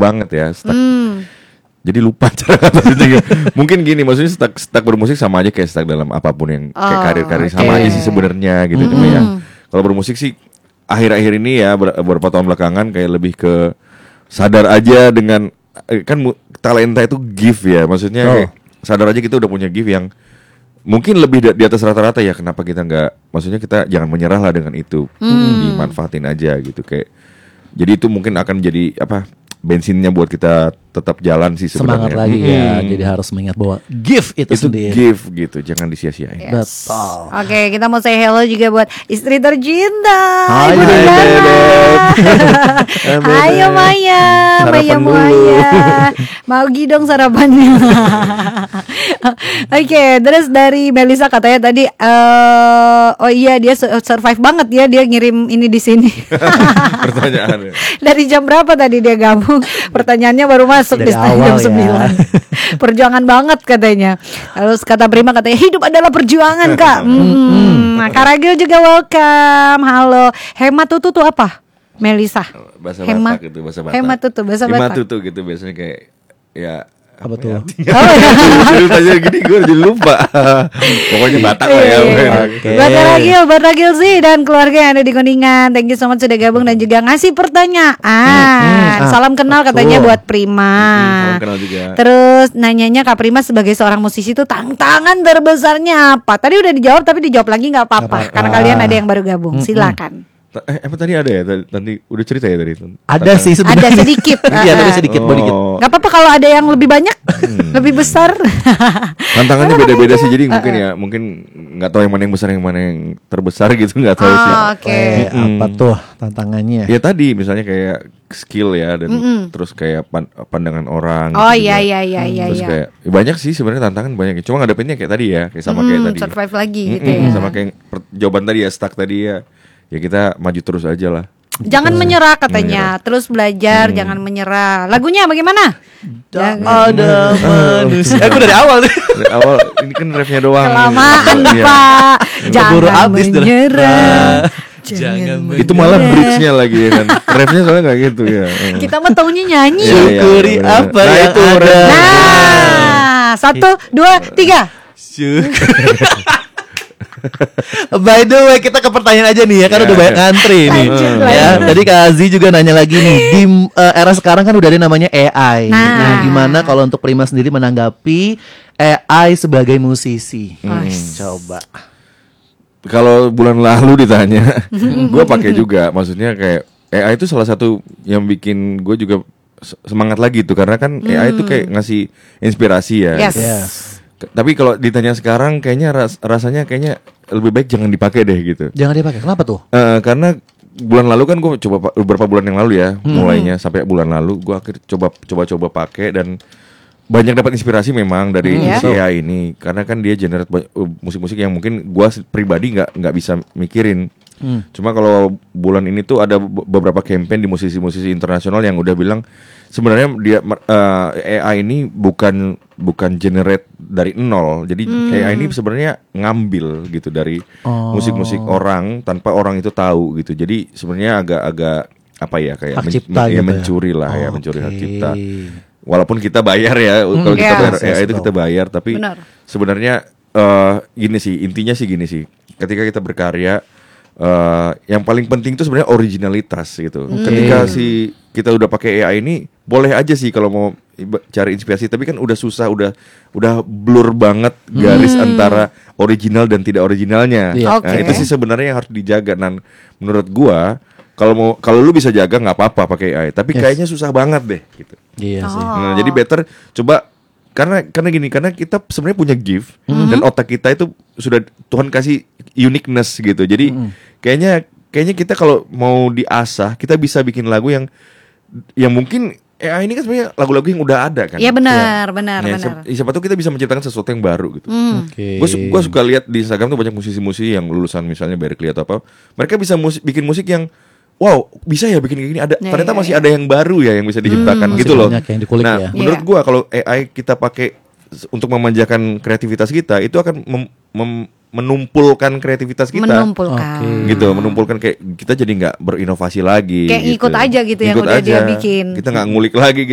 banget ya, stuck. Jadi lupa cara ngatasinnya. Mungkin gini, maksudnya stuck bermusik sama aja kayak stuck dalam apapun yang kayak karir-karir sama aja sih sebenarnya gitu. Cuma ya kalau bermusik sih akhir-akhir ini ya beberapa tahun belakangan kayak lebih ke sadar aja dengan kan talenta itu gift ya, maksudnya kayak sadar aja kita udah punya gift yang mungkin lebih di atas rata-rata ya. Kenapa kita nggak, maksudnya kita jangan menyerah lah dengan itu, dimanfaatin aja gitu kayak. Jadi itu mungkin akan jadi apa, bensinnya buat kita tetap jalan sih sebenarnya. Semangat lagi ya. Jadi harus mengingat bahwa gift itu sendiri. Gift gitu, jangan disia-siain. Yes. Betul. Oke, kita mau say hello juga buat istri tercinta. Hai, Ibu Beb. Nana. Ayo Maya, Sarapan Maya dulu. Maya. Mau gidong sarapannya. Oke, terus dari Melisa katanya tadi oh iya dia survive banget ya, dia ngirim ini di sini. Pertanyaannya. Dari jam berapa tadi dia gabung? Pertanyaannya baru masuk Dari di jam awal 9. Perjuangan banget katanya. Terus kata Prima katanya hidup adalah perjuangan Kak. Nah, Karagil juga welcome. Halo. Hemat tutu apa? Melisa. Bahasa Hemat. Batak gitu, bahasa Batak. Hemat tutu bahasa Hemat Batak. tutu gitu biasanya kayak ya Apa tuh? Dulu tanya gini gue jadi lupa. Pokoknya Batak lah ya. Oke. Buat Ragil sih dan keluarga yang ada di Kuningan. Thank you so much sudah gabung dan juga ngasih pertanyaan. Salam kenal katanya buat Prima. Salam kenal juga. Terus nanyanya Kak Prima sebagai seorang musisi itu tantangan terbesarnya apa? Tadi udah dijawab tapi dijawab lagi nggak apa-apa karena kalian ada yang baru gabung. Silakan. Apa tadi ada ya? Tadi udah cerita ya tadi. Ada sih sebenarnya. Ada sedikit. Iya, tapi sedikit, dikit. Gak apa-apa kalau ada yang lebih banyak, lebih besar. Tantangannya beda-beda sih, jadi mungkin nggak tahu yang mana yang terbesar gitu, nggak tahu sih. Oke. Apa tuh tantangannya? Ya tadi misalnya kayak skill ya dan terus kayak pandangan orang. Oh gitu iya juga. iya. Terus kayak banyak sih sebenarnya tantangan banyak. Cuma ngadepinnya kayak tadi ya, kayak sama kayak tadi. Survive lagi gitu ya. Sama kayak jawaban tadi ya, stuck tadi ya. Ya kita maju terus aja lah. Jangan menyerah katanya. Terus belajar, jangan menyerah. Lagunya bagaimana? Ada manusia. Aku dari awal nih. Dari awal ini kan refnya doang. Kelamaan Iya. Pak. Keburu Jangan habis dah. menyerah. Jangan Itu malah bridge-nya lagi ya kan. Refnya soalnya nggak gitu ya. Kita mah taunya nyanyi. Iya, syukuri bener. apa Nah, yang itu ada. ref. Nah, 1, 2, 3. By the way, kita ke pertanyaan aja nih ya, kan udah banyak ngantri nih. Lanjut. Ya, tadi Kak Azi juga nanya lagi nih, di era sekarang kan udah ada namanya AI. Nah, gimana kalau untuk Prima sendiri menanggapi AI sebagai musisi? Coba. Kalau bulan lalu ditanya, gue pakai juga. Maksudnya kayak AI itu salah satu yang bikin gue juga semangat lagi tuh, karena kan AI itu kayak ngasih inspirasi ya. Yes. Tapi kalau ditanya sekarang, kayaknya rasanya kayaknya lebih baik jangan dipakai deh gitu. Jangan dipakai. Kenapa tuh? Karena bulan lalu kan gue coba beberapa bulan yang lalu ya, mulainya sampai bulan lalu gue akhirnya coba pakai dan banyak dapat inspirasi memang dari si AI ini, karena kan dia generate musik-musik yang mungkin gue pribadi nggak bisa mikirin. Cuma kalau bulan ini tuh ada beberapa campaign di musisi-musisi internasional yang udah bilang sebenarnya dia AI ini bukan generate dari nol. Jadi AI ini sebenarnya ngambil gitu dari musik-musik orang tanpa orang itu tahu gitu. Jadi sebenarnya agak apa ya, kayak Hak cipta gitu mencuri ya? lah ya, mencuri hak cipta. Walaupun kita bayar ya, kalau kita bayar AI itu kita bayar, tapi sebenarnya gini sih, intinya sih gini sih. Ketika kita berkarya, yang paling penting itu sebenarnya originalitas gitu. Ketika kita udah pakai AI ini, boleh aja sih kalau mau cari inspirasi, tapi kan udah susah, udah blur banget garis antara original dan tidak originalnya. Nah, itu sih sebenarnya yang harus dijaga. Dan menurut gua, kalau lu bisa jaga nggak apa-apa pakai AI, tapi kayaknya susah banget deh gitu. Iya sih. Nah, jadi better coba, karena kita sebenarnya punya gift dan otak kita itu sudah Tuhan kasih uniqueness gitu. Jadi kayaknya kita kalau mau diasah, kita bisa bikin lagu yang mungkin AI ini kan sebenarnya lagu-lagu yang udah ada kan. Iya benar. Siapa tahu kita bisa menciptakan sesuatu yang baru gitu. Okay. Gue suka lihat di Instagram tuh banyak musisi-musisi yang lulusan misalnya Berkeley atau apa. Mereka bisa bikin musik yang wow, bisa ya bikin kayak gini. Ternyata masih ada yang baru ya yang bisa diciptakan gitu loh. Yang dikulik, nah, menurut gue kalau AI kita pakai untuk memanjakan kreativitas kita, itu akan menumpulkan kreativitas kita. Menumpulkan kayak kita jadi nggak berinovasi lagi. Kayak gitu. ikut aja gitu yang udah dia bikin. Kita nggak ngulik lagi.